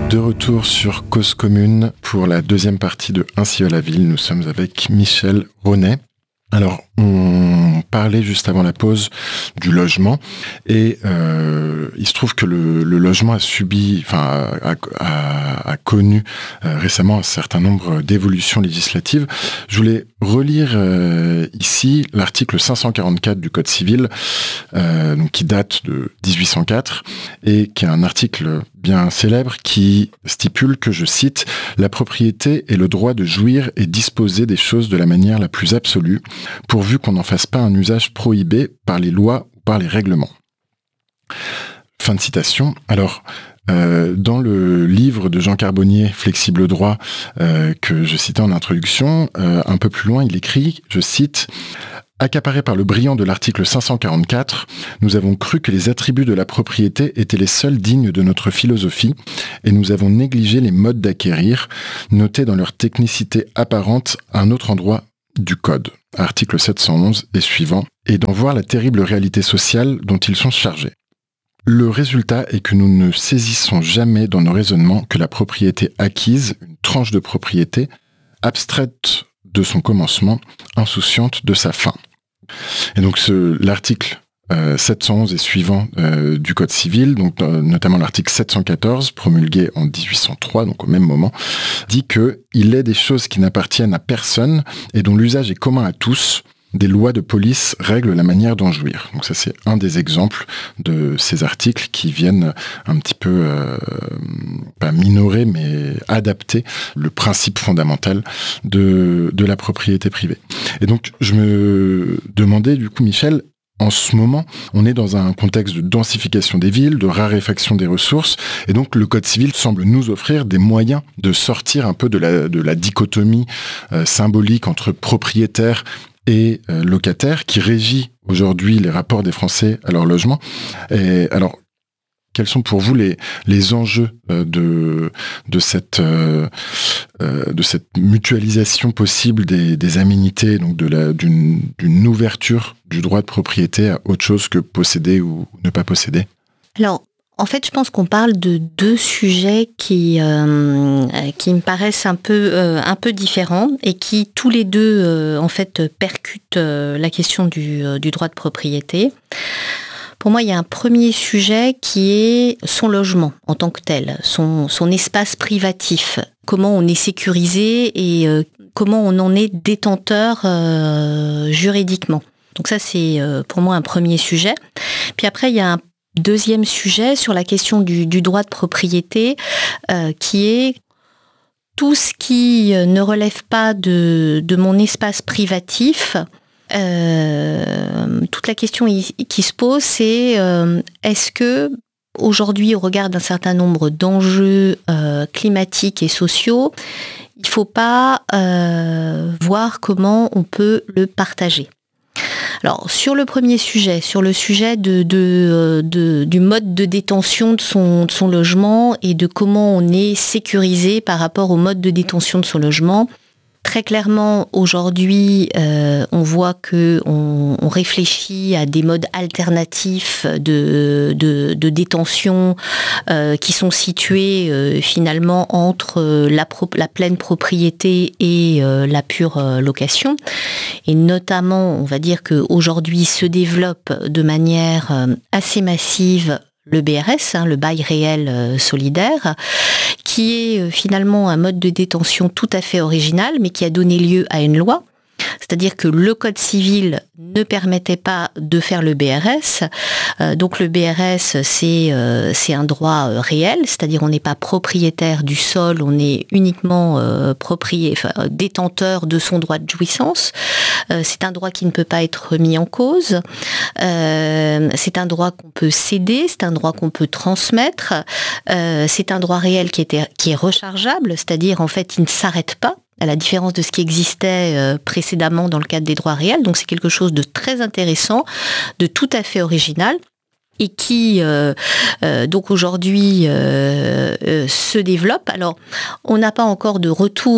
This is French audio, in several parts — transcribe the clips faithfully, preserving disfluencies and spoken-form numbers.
De retour sur Cause Commune pour la deuxième partie de Ainsi va la ville. Nous sommes avec Michel Ronnet. Alors, on parlait juste avant la pause du logement et euh, il se trouve que le, le logement a subi, enfin, a, a, a connu euh, récemment un certain nombre d'évolutions législatives. Je voulais relire euh, ici l'article cinq cent quarante-quatre du Code civil, euh, donc qui date de dix-huit cent quatre et qui est un article bien célèbre qui stipule que, je cite, « La propriété est le droit de jouir et disposer des choses de la manière la plus absolue, pourvu qu'on n'en fasse pas un usage prohibé par les lois ou par les règlements. » Fin de citation. Alors, euh, dans le livre de Jean Carbonnier, Flexible droit, euh, que je citais en introduction, euh, un peu plus loin, il écrit, je cite, « Accaparé par le brillant de l'article cinq cent quarante-quatre, nous avons cru que les attributs de la propriété étaient les seuls dignes de notre philosophie et nous avons négligé les modes d'acquérir, notés dans leur technicité apparente à un autre endroit du Code, article sept cent onze et suivant, et d'en voir la terrible réalité sociale dont ils sont chargés. Le résultat est que nous ne saisissons jamais dans nos raisonnements que la propriété acquise, une tranche de propriété, abstraite de son commencement, insouciante de sa fin. » Et donc ce, l'article euh, sept cent onze et suivant euh, du Code civil, donc euh, notamment l'article sept cent quatorze, promulgué en dix-huit cent trois, donc au même moment, dit que il est des choses qui n'appartiennent à personne et dont l'usage est commun à tous. Des lois de police règlent la manière d'en jouir. Donc ça, c'est un des exemples de ces articles qui viennent un petit peu, euh, pas minorer, mais adapter le principe fondamental de, de la propriété privée. Et donc, je me demandais, du coup, Michel, en ce moment, on est dans un contexte de densification des villes, de raréfaction des ressources, et donc le Code civil semble nous offrir des moyens de sortir un peu de la, de la dichotomie euh, symbolique entre propriétaires et euh, locataires qui régit aujourd'hui les rapports des Français à leur logement. Et alors, quels sont pour vous les, les enjeux euh, de, de, cette, euh, euh, de cette mutualisation possible des, des aménités, donc de la, d'une, d'une ouverture du droit de propriété à autre chose que posséder ou ne pas posséder ? Alors, en fait, je pense qu'on parle de deux sujets qui, euh, qui me paraissent un peu, euh, un peu différents et qui, tous les deux, euh, en fait, percutent euh, la question du, euh, du droit de propriété. Pour moi, il y a un premier sujet qui est son logement en tant que tel, son, son espace privatif. Comment on est sécurisé et euh, comment on en est détenteur euh, juridiquement. Donc ça, c'est euh, pour moi un premier sujet. Puis après, il y a un deuxième sujet sur la question du, du droit de propriété, euh, qui est tout ce qui ne relève pas de, de mon espace privatif. Euh, toute la question qui se pose, c'est euh, est-ce que aujourd'hui, au regard d'un certain nombre d'enjeux euh, climatiques et sociaux, il ne faut pas euh, voir comment on peut le partager. Alors, sur le premier sujet, sur le sujet de, de, de, du mode de détention de son, de son logement et de comment on est sécurisé par rapport au mode de détention de son logement, très clairement, aujourd'hui, euh, on voit que on, on réfléchit à des modes alternatifs de, de, de détention euh, qui sont situés euh, finalement entre la, pro, la pleine propriété et euh, la pure euh, location. Et notamment, on va dire qu'aujourd'hui se développe de manière euh, assez massive le B R S, hein, le bail réel euh, solidaire, qui est euh, finalement un mode de détention tout à fait original, mais qui a donné lieu à une loi. C'est-à-dire que le Code civil ne permettait pas de faire le B R S. Euh, donc le B R S, c'est, euh, c'est un droit euh, réel, c'est-à-dire on n'est pas propriétaire du sol, on est uniquement euh, proprié, enfin, détenteur de son droit de jouissance. Euh, c'est un droit qui ne peut pas être mis en cause. Euh, c'est un droit qu'on peut céder, c'est un droit qu'on peut transmettre. Euh, c'est un droit réel qui, était, qui est rechargeable, c'est-à-dire en fait il ne s'arrête pas, à la différence de ce qui existait euh, précédemment dans le cadre des droits réels. Donc c'est quelque chose de très intéressant, de tout à fait original, et qui euh, euh, donc aujourd'hui euh, euh, se développe. Alors on n'a pas encore de retour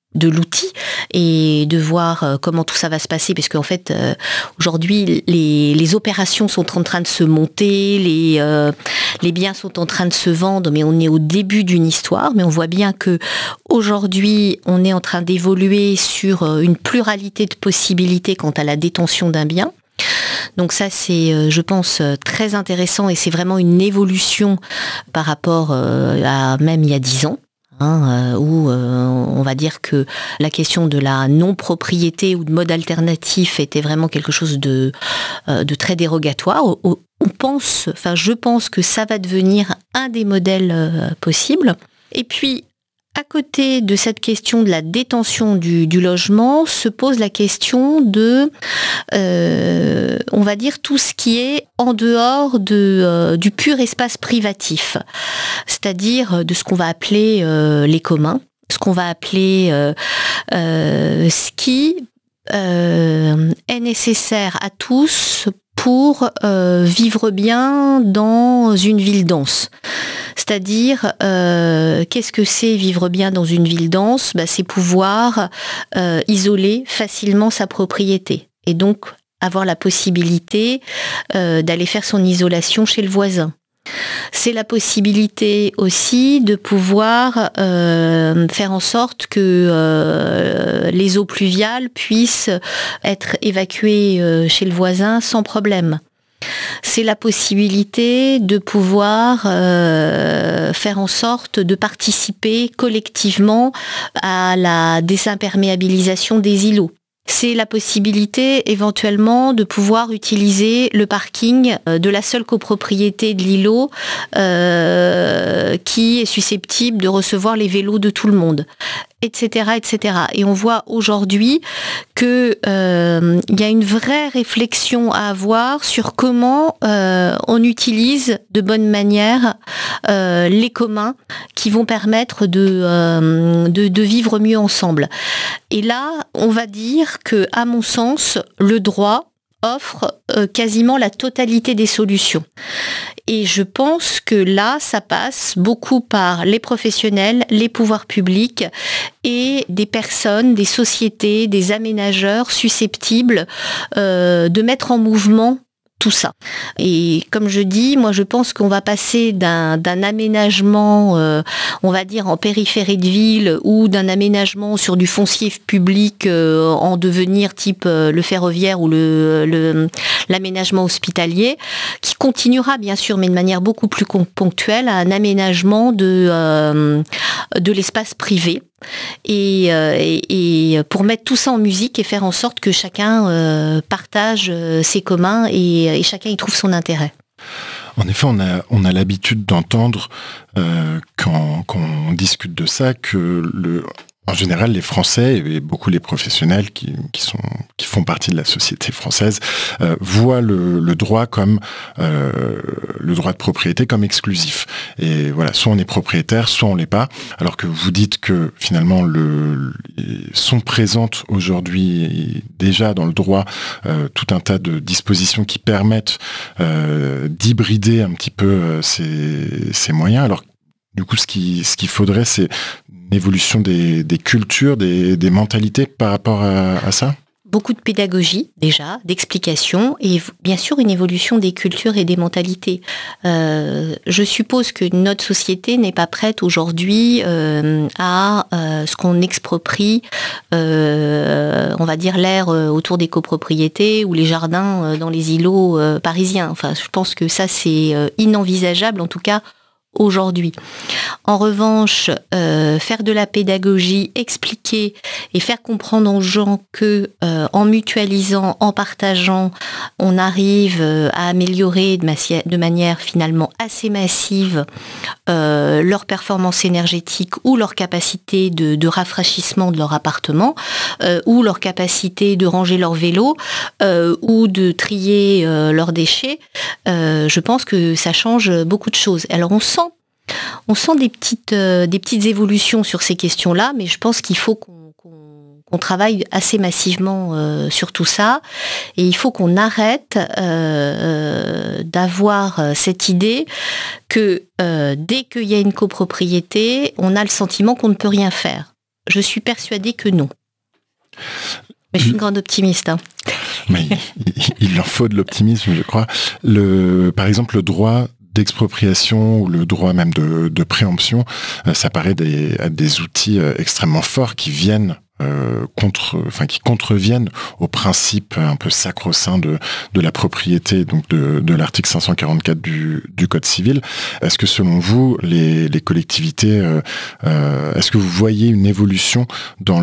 de l'outil et de voir euh, comment tout ça va se passer, parce qu'en fait euh, aujourd'hui les, les opérations sont en train de se monter, les, euh, les biens sont en train de se vendre, mais on est au début d'une histoire, mais on voit bien que aujourd'hui on est en train d'évoluer sur une pluralité de possibilités quant à la détention d'un bien. Donc ça c'est, je pense, très intéressant et c'est vraiment une évolution par rapport à même il y a dix ans. Hein, où euh, on va dire que la question de la non-propriété ou de mode alternatif était vraiment quelque chose de, euh, de très dérogatoire. On pense, enfin je pense que ça va devenir un des modèles euh, possibles. Et puis, à côté de cette question de la détention du, du logement, se pose la question de, euh, on va dire, tout ce qui est en dehors de, euh, du pur espace privatif, c'est-à-dire de ce qu'on va appeler euh, les communs, ce qu'on va appeler euh, euh, ce qui euh, est nécessaire à tous pour euh, vivre bien dans une ville dense. C'est-à-dire, euh, qu'est-ce que c'est vivre bien dans une ville dense ? Bah, c'est pouvoir euh, isoler facilement sa propriété et donc avoir la possibilité euh, d'aller faire son isolation chez le voisin. C'est la possibilité aussi de pouvoir euh, faire en sorte que euh, les eaux pluviales puissent être évacuées euh, chez le voisin sans problème. C'est la possibilité de pouvoir euh, faire en sorte de participer collectivement à la désimperméabilisation des îlots. C'est la possibilité éventuellement de pouvoir utiliser le parking de la seule copropriété de l'îlot euh, qui est susceptible de recevoir les vélos de tout le monde, et cetera, et cetera. Et on voit aujourd'hui que euh, y a une vraie réflexion à avoir sur comment euh, on utilise de bonne manière euh, les communs qui vont permettre de, euh, de, de vivre mieux ensemble. Et là, on va dire que, à mon sens, le droit offre euh, quasiment la totalité des solutions. Et je pense que là, ça passe beaucoup par les professionnels, les pouvoirs publics et des personnes, des sociétés, des aménageurs susceptibles euh, de mettre en mouvement tout ça. Et comme je dis, moi je pense qu'on va passer d'un, d'un aménagement, euh, on va dire en périphérie de ville, ou d'un aménagement sur du foncier public euh, en devenir type euh, le ferroviaire ou le, le, l'aménagement hospitalier, qui continuera bien sûr, mais de manière beaucoup plus ponctuelle, à un aménagement de, euh, de l'espace privé. Et, euh, et, et pour mettre tout ça en musique et faire en sorte que chacun euh, partage euh, ses communs et, et chacun y trouve son intérêt. En effet, on a, on a l'habitude d'entendre euh, quand, quand on discute de ça que le... En général, les Français et beaucoup les professionnels qui, qui, sont, qui font partie de la société française euh, voient le, le droit comme euh, le droit de propriété comme exclusif. Et voilà, soit on est propriétaire, soit on l'est pas. Alors que vous dites que finalement, le, sont présentes aujourd'hui déjà dans le droit euh, tout un tas de dispositions qui permettent euh, d'hybrider un petit peu euh, ces, ces moyens. Alors du coup, ce qui, ce qu'il faudrait, c'est une évolution des, des cultures, des, des mentalités par rapport à, à ça ? Beaucoup de pédagogie, déjà, d'explication, et bien sûr une évolution des cultures et des mentalités. Euh, je suppose que notre société n'est pas prête aujourd'hui euh, à euh, ce qu'on exproprie, euh, on va dire l'air autour des copropriétés ou les jardins dans les îlots euh, parisiens. Enfin, je pense que ça, c'est inenvisageable, en tout cas, aujourd'hui. En revanche, euh, faire de la pédagogie, expliquer et faire comprendre aux gens que euh, en mutualisant, en partageant, on arrive euh, à améliorer de, massi- de manière finalement assez massive euh, leur performance énergétique ou leur capacité de, de rafraîchissement de leur appartement euh, ou leur capacité de ranger leur vélo euh, ou de trier euh, leurs déchets, euh, je pense que ça change beaucoup de choses. Alors on sent On sent des petites, euh, des petites évolutions sur ces questions-là, mais je pense qu'il faut qu'on, qu'on, qu'on travaille assez massivement euh, sur tout ça. Et il faut qu'on arrête euh, euh, d'avoir cette idée que euh, dès qu'il y a une copropriété, on a le sentiment qu'on ne peut rien faire. Je suis persuadée que non. Mais je suis une grande optimiste. Hein. Mais il, il en faut de l'optimisme, je crois. Le, par exemple, le droit d'expropriation ou le droit même de, de préemption, ça paraît des, des outils extrêmement forts qui viennent euh, contre, enfin qui contreviennent au principe un peu sacro-saint de, de la propriété, donc de, de l'article cinq cent quarante-quatre du, du Code civil. Est-ce que selon vous, les, les collectivités, euh, euh, est-ce que vous voyez une évolution dans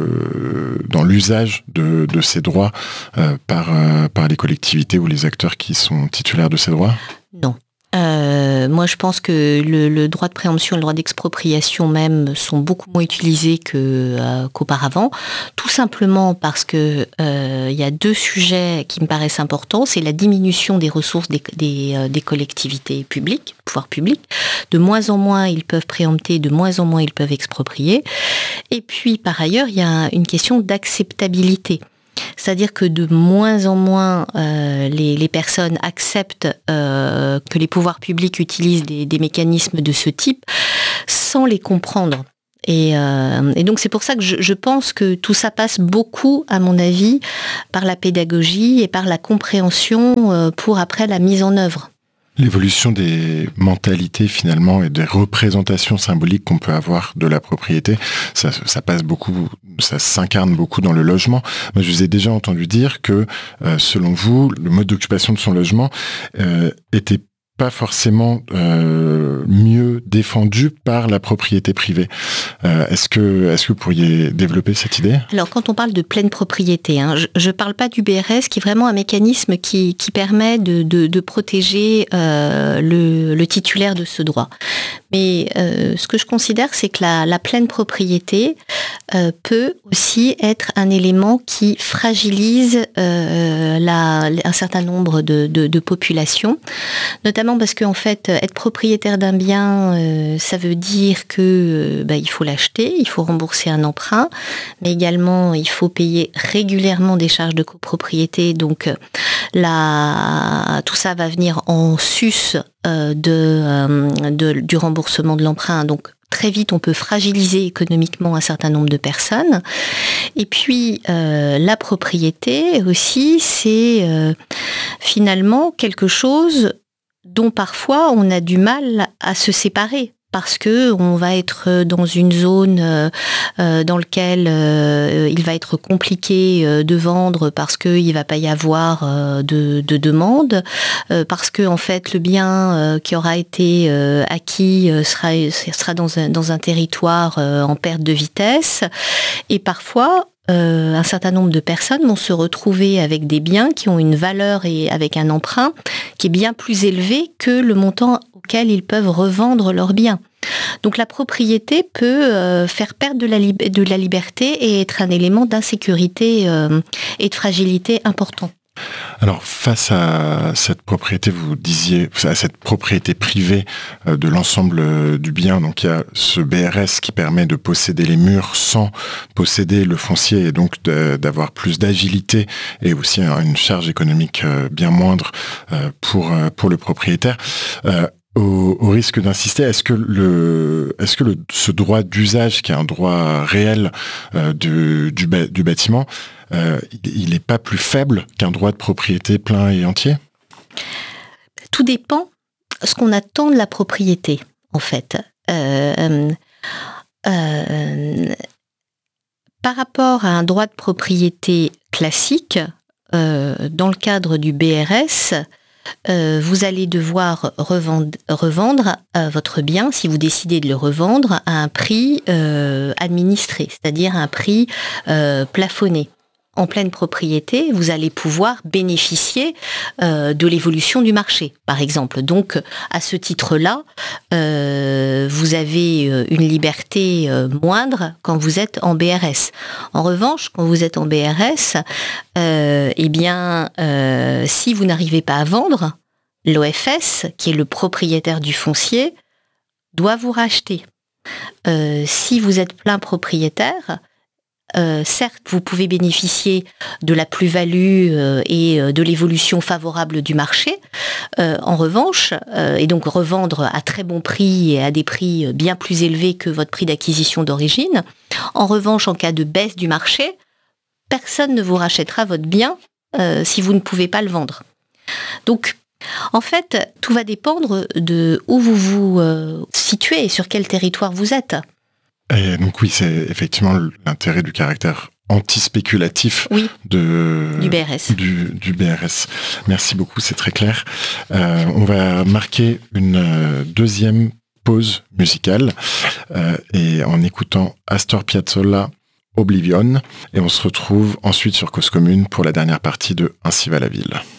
le dans l'usage de, de ces droits euh, par euh, par les collectivités ou les acteurs qui sont titulaires de ces droits? Non. Euh, moi, je pense que le, le droit de préemption et le droit d'expropriation même sont beaucoup moins utilisés que, euh, qu'auparavant, tout simplement parce que euh, il y a deux sujets qui me paraissent importants. C'est la diminution des ressources des, des, euh, des collectivités publiques, pouvoirs publics. De moins en moins, ils peuvent préempter, de moins en moins, ils peuvent exproprier. Et puis, par ailleurs, il y a une question d'acceptabilité. C'est-à-dire que de moins en moins, euh, les, les personnes acceptent euh, que les pouvoirs publics utilisent des, des mécanismes de ce type sans les comprendre. Et, euh, et donc c'est pour ça que je, je pense que tout ça passe beaucoup, à mon avis, par la pédagogie et par la compréhension euh, pour après la mise en œuvre. L'évolution des mentalités finalement et des représentations symboliques qu'on peut avoir de la propriété, ça, ça passe beaucoup, ça s'incarne beaucoup dans le logement. Moi, je vous ai déjà entendu dire que, euh, selon vous, le mode d'occupation de son logement euh, était pas forcément euh, mieux défendu par la propriété privée. Euh, est-ce que, est-ce que vous pourriez développer cette idée ? Alors, quand on parle de pleine propriété, hein, je ne parle pas du B R S, qui est vraiment un mécanisme qui, qui permet de, de, de protéger euh, le, le titulaire de ce droit. Mais euh, ce que je considère, c'est que la, la pleine propriété euh, peut aussi être un élément qui fragilise euh, la, un certain nombre de, de, de populations, notamment parce qu'en fait, être propriétaire d'un bien, euh, ça veut dire que euh, bah, il faut l'acheter, il faut rembourser un emprunt, mais également il faut payer régulièrement des charges de copropriété. Donc, la, tout ça va venir en sus euh, de, euh, de, du remboursement de l'emprunt. Donc, très vite, on peut fragiliser économiquement un certain nombre de personnes. Et puis, euh, la propriété aussi, c'est euh, finalement quelque chose dont parfois on a du mal à se séparer. Parce que on va être dans une zone euh, dans laquelle euh, il va être compliqué euh, de vendre parce qu'il va pas y avoir euh, de, de demande, euh, parce que en fait le bien euh, qui aura été euh, acquis euh, sera sera dans un dans un territoire euh, en perte de vitesse, et parfois Euh, un certain nombre de personnes vont se retrouver avec des biens qui ont une valeur et avec un emprunt qui est bien plus élevé que le montant auquel ils peuvent revendre leurs biens. Donc la propriété peut euh, faire perdre de la, lib- de la liberté et être un élément d'insécurité euh, et de fragilité important. Alors, face à cette propriété, vous disiez, à cette propriété privée euh, de l'ensemble euh, du bien, donc il y a ce B R S qui permet de posséder les murs sans posséder le foncier et donc de, d'avoir plus d'agilité et aussi hein, une charge économique euh, bien moindre euh, pour, euh, pour le propriétaire. Euh, Au, au risque d'insister, est-ce que le, est-ce que le, ce droit d'usage, qui est un droit réel euh, de, du, du bâtiment, euh, il n'est pas plus faible qu'un droit de propriété plein et entier ? Tout dépend ce qu'on attend de la propriété, en fait. Euh, euh, par rapport à un droit de propriété classique, euh, dans le cadre du B R S, Euh, vous allez devoir revendre, revendre euh, votre bien, si vous décidez de le revendre, à un prix euh, administré, c'est-à-dire un prix euh, plafonné. En pleine propriété, vous allez pouvoir bénéficier euh, de l'évolution du marché, par exemple. Donc, à ce titre-là, euh, vous avez une liberté euh, moindre quand vous êtes en B R S. En revanche, quand vous êtes en B R S, euh, eh bien, euh, si vous n'arrivez pas à vendre, l'O F S, qui est le propriétaire du foncier, doit vous racheter. Euh, si vous êtes plein propriétaire, Euh, certes, vous pouvez bénéficier de la plus-value euh, et euh, de l'évolution favorable du marché. Euh, en revanche, euh, et donc revendre à très bon prix et à des prix bien plus élevés que votre prix d'acquisition d'origine. En revanche, en cas de baisse du marché, personne ne vous rachètera votre bien euh, si vous ne pouvez pas le vendre. Donc, en fait, tout va dépendre de où vous vous euh, situez et sur quel territoire vous êtes. Et donc oui, c'est effectivement l'intérêt du caractère anti-spéculatif oui, de, du B R S. Du, du B R S. Merci beaucoup, c'est très clair. Euh, on va marquer une euh, deuxième pause musicale euh, et en écoutant Astor Piazzolla, Oblivion, et on se retrouve ensuite sur Cause Commune pour la dernière partie de Ainsi va la ville.